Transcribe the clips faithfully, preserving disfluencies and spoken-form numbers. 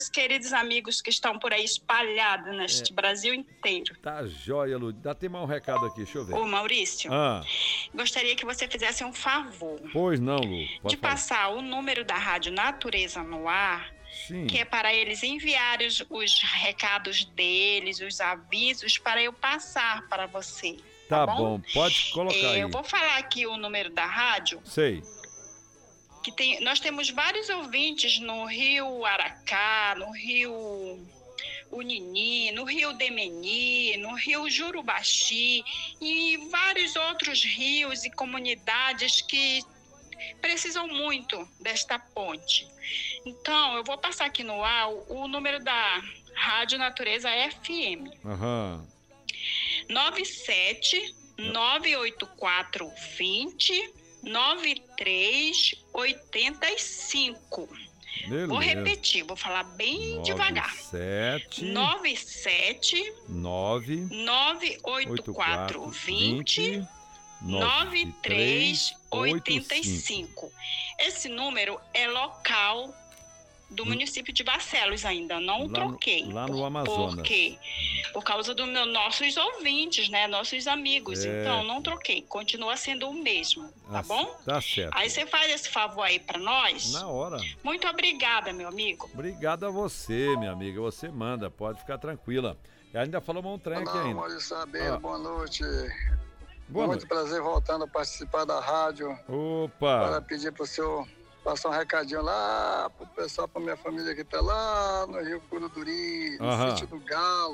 queridos amigos que estão por aí espalhados neste é. Brasil inteiro. Tá jóia, Lu. Dá até mais um recado aqui, deixa eu ver. Ô, Maurício, ah. gostaria que você fizesse um favor. Pois não, Lu. Pode de falar. Passar o número da Rádio Natureza no ar, Sim. que é para eles enviarem os, os recados deles, os avisos, para eu passar para você. Tá, tá bom? bom, pode colocar é, aí. Eu vou falar aqui o número da rádio. Sei. Que tem, nós temos vários ouvintes no Rio Aracá, no Rio Unini, no Rio Demeni, no Rio Jurubaxi e vários outros rios e comunidades que precisam muito desta ponte. Então, eu vou passar aqui no ar o, o número da Rádio Natureza F M. Aham. nove sete nove oito quatro dois zero nove três oito cinco. Beleza. Vou repetir, vou falar bem nove, devagar. sete, nove sete nove oito quatro dois zero nove três oito cinco. Esse número é local do município de Barcelos ainda, não lá troquei. No, lá no Amazonas. Por quê? Por causa dos meu, nossos ouvintes, né? Nossos amigos. É... Então, não troquei. Continua sendo o mesmo, tá ah, bom? Tá certo. Aí você faz esse favor aí pra nós. Na hora. Muito obrigada, meu amigo. Obrigado a você, minha amiga. Você manda, pode ficar tranquila. E ainda falamos um trem aqui ainda. Maurício Saber, ah. boa noite. Boa Muito noite. Prazer voltando a participar da rádio. Opa! Para pedir pro senhor passar um recadinho lá pro pessoal, pra minha família que tá lá no Rio Curuduri, no Aham. Sítio do Galo.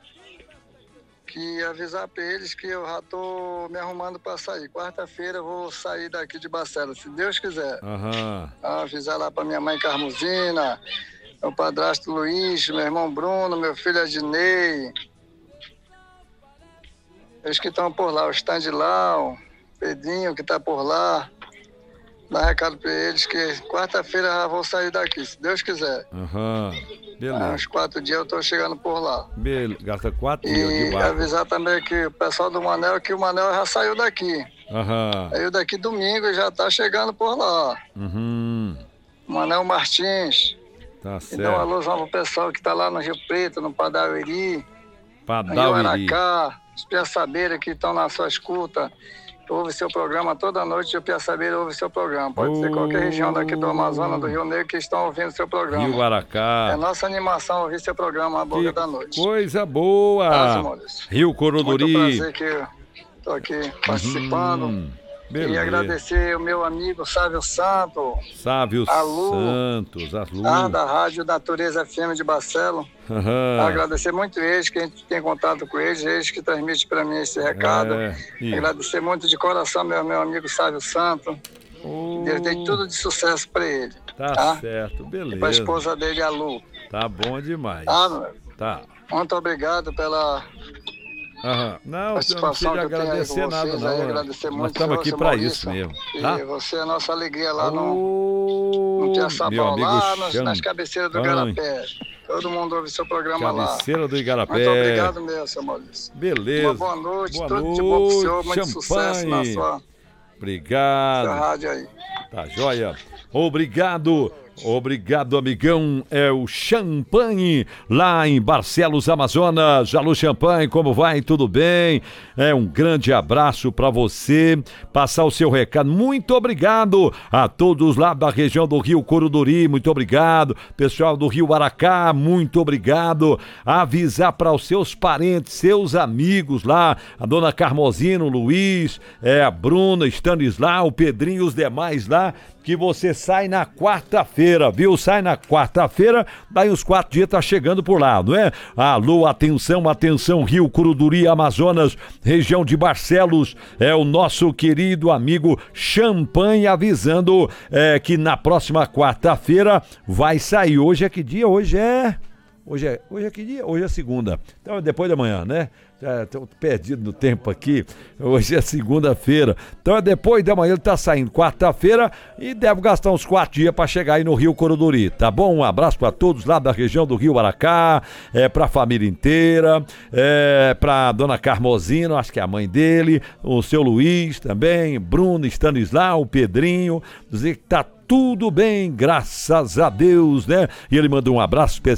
Que avisar pra eles que eu já tô me arrumando pra sair. Quarta-feira eu vou sair daqui de Barcelos, se Deus quiser. Aham. Avisar lá pra minha mãe Carmuzina, meu padrasto Luiz, meu irmão Bruno, meu filho Adnei. Eles que estão por lá, o Standilau, o Pedrinho que tá por lá. Dá recado pra eles que quarta-feira já vou sair daqui, se Deus quiser. Aham, beleza. Há uns quatro dias eu tô chegando por lá. Beleza, gasta quatro e dias de barco. E avisar também que o pessoal do Manel, que o Manel já saiu daqui. Aham. Saiu daqui domingo e já tá chegando por lá. Uhum. Manel Martins. Tá certo. Então, um alôzão pro pessoal que tá lá no Rio Preto, no Padaueri, Padaueri. no Rio Aracá, os Piaçabeiras que estão na sua escuta. Ouve seu programa toda noite, o Piaçabeira ouve seu programa. Pode oh. ser qualquer região daqui do Amazonas, do Rio Negro, que estão ouvindo seu programa. Rio Aracá. É nossa animação ouvir seu programa, A Boca que da Noite. Coisa boa! Tá, Rio Coruduri. Muito prazer que eu tô aqui participando. Uhum. E agradecer o meu amigo Sávio Santo. Sávio a Lu, Santos, a Lu. Ah, da Rádio Natureza F M de Barcelos. Uhum. Agradecer muito eles, que a gente tem contato com eles, eles que transmitem para mim esse recado. É, agradecer muito de coração meu, meu amigo Sávio Santo. Oh. Deus dê tudo de sucesso para ele. Tá, tá certo, beleza. E para a esposa dele, a Lu. Tá bom demais. Tá, meu? Tá. Muito obrigado pela... Aham. Não, eu não precisa de agradecer nada, não. Aí, agradecer Nós estamos aqui para isso mesmo. Tá? E você é a nossa alegria lá no, no Piaçabal, lá nas, nas cabeceiras do Igarapé. Todo mundo ouve seu programa Cabeceira lá. Cabeceira do Igarapé. Muito obrigado mesmo, seu Maurício. Beleza. Uma boa noite, boa tudo noite, de bom pro senhor, muito champanhe. sucesso na sua, obrigado. sua rádio aí. Tá joia. Obrigado. Obrigado, amigão. É o Champanhe, lá em Barcelos, Amazonas. Alô, Champanhe, como vai? Tudo bem? É um grande abraço para você. Passar o seu recado. Muito obrigado a todos lá da região do Rio Coruduri. Muito obrigado. Pessoal do Rio Aracá, muito obrigado. Avisar para os seus parentes, seus amigos lá. A dona Carmozino, o Luiz, é, a Bruna, Stanislau, o Pedrinho e os demais lá. Que você sai na quarta-feira, viu? Sai na quarta-feira, daí os quatro dias tá chegando por lá, não é? Alô, atenção, atenção, Rio Curuduri, Amazonas, região de Barcelos, é o nosso querido amigo Champanhe avisando é, que na próxima quarta-feira vai sair. Hoje é que dia? Hoje é... Hoje é, hoje é que dia? Hoje é segunda. Então é depois da manhã, né? Estou perdido no tempo aqui. Hoje é segunda-feira. Então é depois da manhã, ele tá saindo quarta-feira e deve gastar uns quatro dias para chegar aí no Rio Coruduri, tá bom? Um abraço para todos lá da região do Rio Aracá, é, para a família inteira, é, para dona Carmozino, acho que é a mãe dele, o seu Luiz também, Bruno, Stanislau, o Pedrinho, dizer que tá tudo bem, graças a Deus, né? E ele manda um abraço